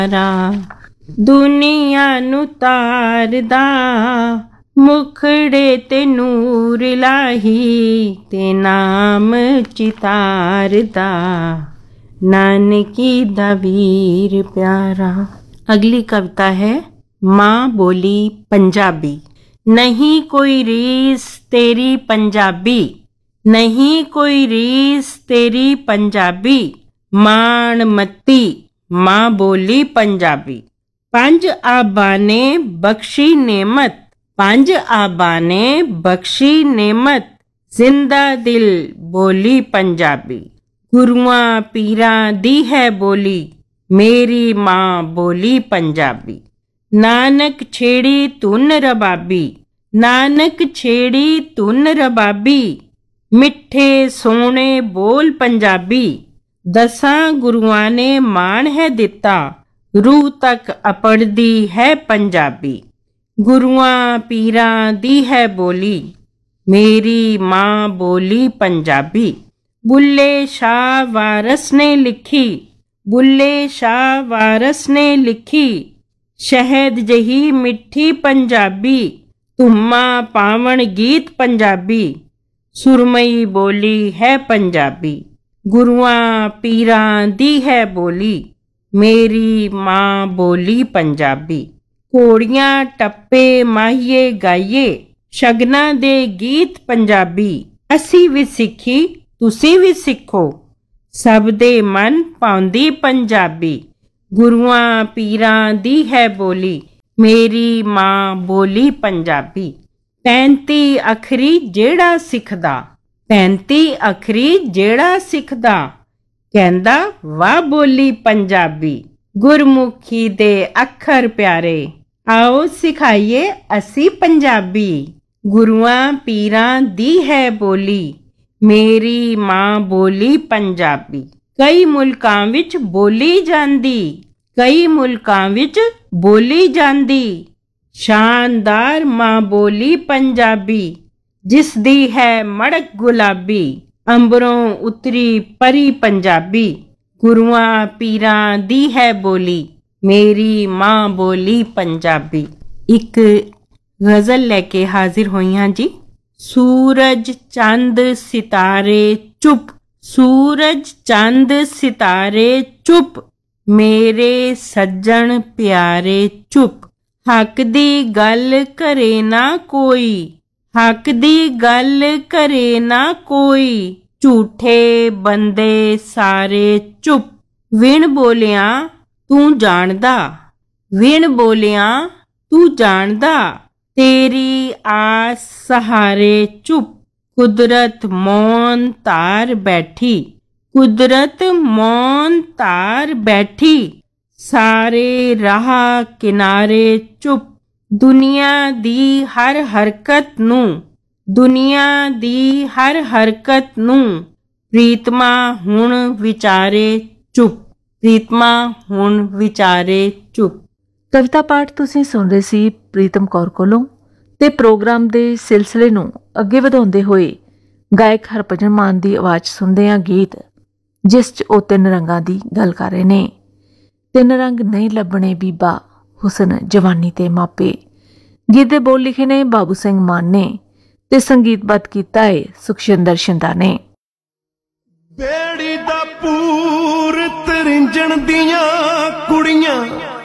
रा दुनिया नू तारदा मुखड़े ते नूर लाही ते नाम चितारदा नानकी दा वीर प्यारा। अगली कविता है माँ बोली पंजाबी। नहीं कोई रीस तेरी पंजाबी, नहीं कोई रीस तेरी पंजाबी, माण मती माँ बोली पंजाबी। पंज आबा ने बख्शी नेमत, पंज आबा ने बख्शी नेमत, जिंदा दिल बोली पंजाबी। गुरुआं पीरां दी है बोली, मेरी माँ बोली पंजाबी। नानक छेड़ी धुन रबाबी, नानक छेड़ी धुन रबाबी, मिठे सोने बोल पंजाबी। दसां गुरुआं ने मान है दिता, रूह तक अपड़दी है पंजाबी। गुरुआं पीरां दी है बोली, मेरी माँ बोली पंजाबी। बुल्ले शाह वारस ने लिखी, बुल्ले शाह वारस ने लिखी, शहद जही मिठी पंजाबी, धुम्मा पावण गीत पंजाबी। सुरमई बोली है पंजाबी, गुरुआं पीरां दी है बोली, मेरी माँ बोली पंजाबी। घोड़ियां टप्पे माहिए गाइए, शगना दे गीत पंजाबी। असी भी सिखी तुसी भी सिखो, सब दे मन पाउंदी पंजाबी। गुरुआं पीरां दी है बोली, मेरी माँ बोली पंजाबी। 35 अखरी जेड़ा सिखदा, 35 अखरी जेड़ा सिखदा, कहंदा वाह बोली पंजाबी। गुरमुखी दे अखर प्यारे, आओ सिखाइए असी पंजाबी। गुरुआं पीरां दी है बोली, मेरी माँ बोली पंजाबी। कई मुल्कां विच बोली जांदी, कई मुल्कां विच बोली जांदी, शानदार माँ बोली पंजाबी। जिस दी है मड़क गुलाबी, अंबरों उतरी परी पंजाबी। गुरुआं पीरां दी है बोली, मेरी माँ बोली पंजाबी। एक गज़ल लेके हाजिर होई हां जी। सूरज चंद सितारे चुप, सूरज चंद सितारे चुप, मेरे सज्जन प्यारे चुप। हक दी गल करे ना कोई, हक दी गल करे ना कोई, झूठे बंदे सारे चुप। विण बोलिया तू जानदा, विण बोलिया तू जानदा, तेरी आस सहारे चुप। कुदरत मौन तार बैठी, कुदरत मौन तार बैठी, सारे राह किनारे चुप। दुनिया दी हर हरकत नू, दुनिया दी हर हरकत नू, प्रीतमा हुण विचारे चुप, प्रीतमा हुण विचारे चुप। कविता पाठ तुसीं सुन रहे सी प्रीतम कौर कोलों ते प्रोग्राम दे सिलसिले नूं अगे ਵਧਾਉਂਦੇ ਹੋਏ गायक हरभजन मान ਦੀ आवाज़ सुनते हैं गीत जिस च ਉਹ 3 रंगां ਦੀ गल कर रहे ने। 3 रंग नहीं लभणे बीबा, हुसन जवानी ते मापे। गीत दे बोल लिखे ने बाबू सिंह मान ने ते संगीतबद्ध कीता है सुखशिंदर शिंदा ने। बेड़ी दा पूर तरिंजण दियां कुड़ियां